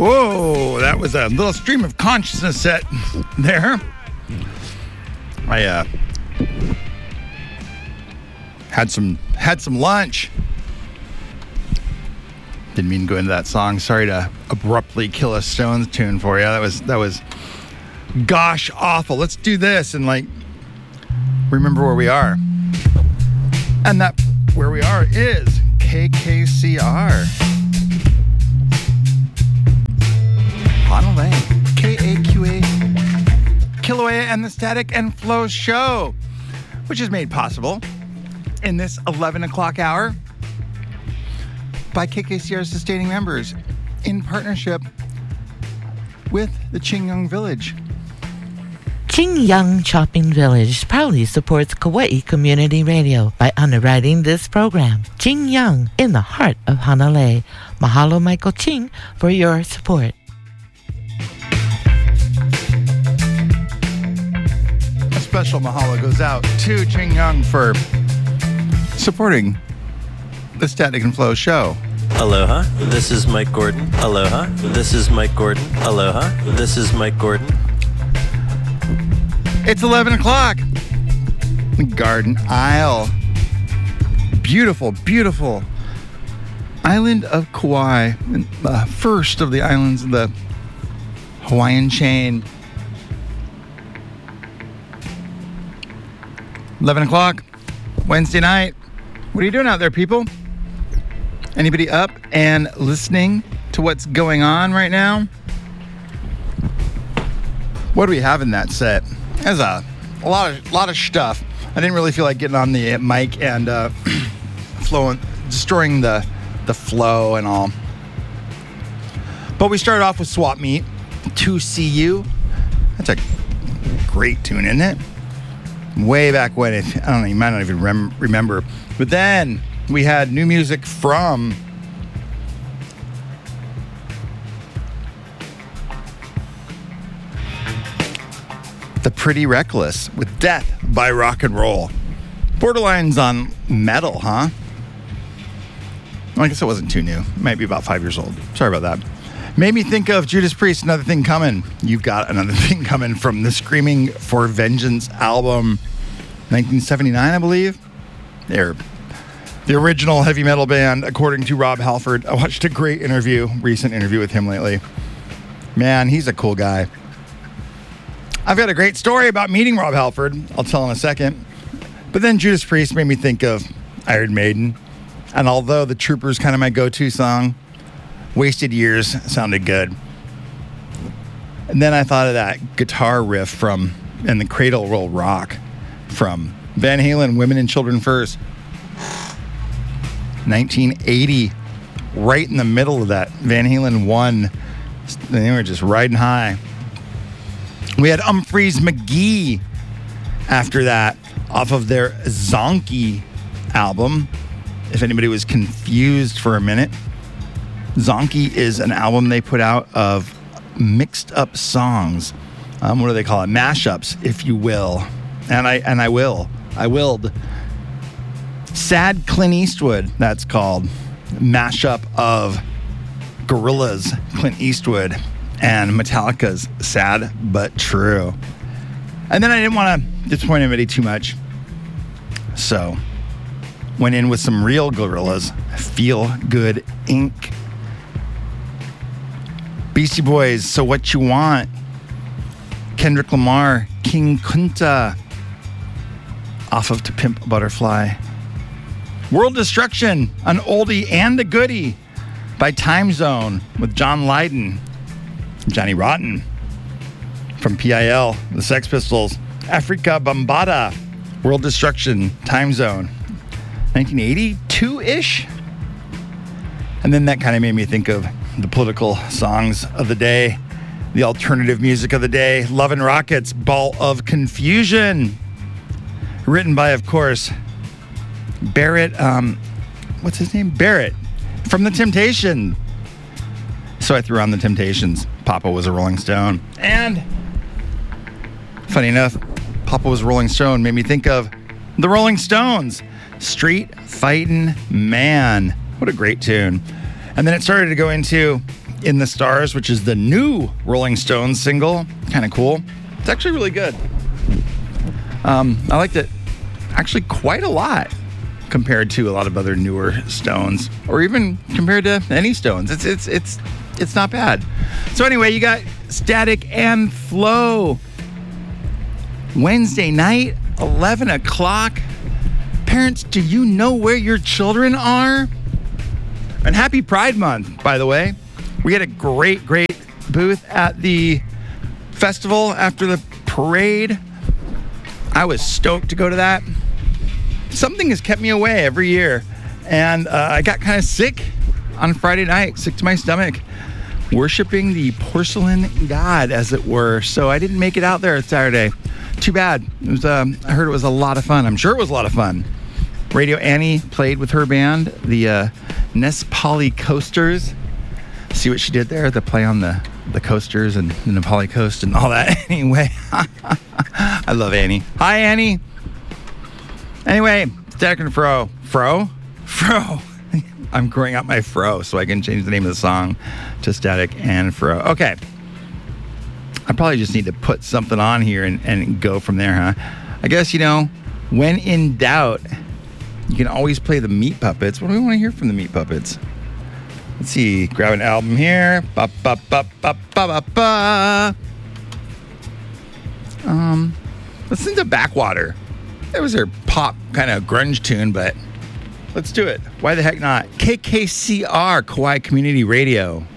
Whoa, that was a little stream of consciousness set there. I had some lunch. Didn't mean to go into that song. Sorry to abruptly kill a Stones tune for you. That was gosh awful. Let's do this and remember where we are. And that where we are is KKCR. Honolulu, KAQA, Kilauea and the Static and Flow Show, which is made possible in this 11 o'clock hour by KKCR sustaining members in partnership with the Qingyang Village. Qingyang Shopping Village proudly supports Kauai Community Radio by underwriting this program. Qingyang, in the heart of Hanalei. Mahalo, Michael Ching, for your support. A special mahalo goes out to Qingyang for supporting the Static and Flow Show. Aloha, this is Mike Gordon. Aloha, this is Mike Gordon. Aloha, this is Mike Gordon. It's 11 o'clock. Garden Isle. Beautiful, beautiful island of Kauai. The first of the islands of the Hawaiian chain. 11 o'clock, Wednesday night. What are you doing out there, people? Anybody up and listening to what's going on right now? What do we have in that set? There's a lot of stuff. I didn't really feel like getting on the mic and destroying the flow and all. But we started off with Swap Meet, 2CU. That's a great tune, isn't it? Way back when, you might not even remember. But then we had new music from The Pretty Reckless with Death by Rock and Roll. Borderlines on metal, huh? Well, I guess it wasn't too new. It might be about 5 years old. Sorry about that. Made me think of Judas Priest, Another Thing Coming. You've got Another Thing Coming from the Screaming for Vengeance album, 1979, I believe. They're the original heavy metal band, according to Rob Halford. I watched a great recent interview with him lately. Man, he's a cool guy. I've got a great story about meeting Rob Halford. I'll tell in a second. But then Judas Priest made me think of Iron Maiden. And although The Trooper's kind of my go-to song, Wasted Years sounded good. And then I thought of that guitar riff and the Cradle Roll Rock from Van Halen, Women and Children First. 1980, right in the middle of that. Van Halen 1. They were just riding high. We had Umphrey's McGee after that, off of their Zonky album. If anybody was confused for a minute, Zonky is an album they put out of mixed up songs. What do they call it? Mashups, if you will. And I willed. Sad Clint Eastwood, that's called. Mashup of Gorillaz, Clint Eastwood, and Metallica's Sad But True. And then I didn't want to disappoint anybody too much, so went in with some real Gorillaz, Feel Good Inc. Beastie Boys, So What You Want. Kendrick Lamar, King Kunta, off of To Pimp a Butterfly. World Destruction, an oldie and a goodie by Time Zone with John Lydon, Johnny Rotten from PIL, the Sex Pistols. Africa Bambaataa, World Destruction, Time Zone, 1982-ish. And then that kind of made me think of the political songs of the day, the alternative music of the day. Love and Rockets, Ball of Confusion, written by, of course, Barrett, what's his name? Barrett, from The Temptations. So I threw on The Temptations. Papa Was a Rolling Stone. And, funny enough, Papa Was a Rolling Stone made me think of the Rolling Stones. Street Fightin' Man. What a great tune. And then it started to go into In the Stars, which is the new Rolling Stones single. Kind of cool. It's actually really good. I liked it actually quite a lot compared to a lot of other newer Stones, or even compared to any Stones. It's not bad. So anyway, you got Static and Flow. Wednesday night, 11 o'clock. Parents, do you know where your children are? And happy Pride Month, by the way. We had a great booth at the festival after the parade. I was stoked to go to that. Something has kept me away every year. And I got kind of sick on Friday night, sick to my stomach, worshiping the porcelain god, as it were. So I didn't make it out there Saturday. Too bad. It was. I heard it was a lot of fun. I'm sure it was a lot of fun. Radio Annie played with her band, the Nez Perce Coasters. See what she did there? The play on the coasters and the Nepali coast and all that. Anyway, I love Annie. Hi, Annie. Anyway, Static and Fro. Fro? I'm growing out my fro so I can change the name of the song to Static and Fro. Okay. I probably just need to put something on here and go from there, huh? I guess, when in doubt, you can always play the Meat Puppets. What do we want to hear from the Meat Puppets? Let's see. Grab an album here. Ba ba ba ba ba ba ba. Listen to Backwater. That was their pop kind of grunge tune, but let's do it. Why the heck not? KKCR, Kauai Community Radio.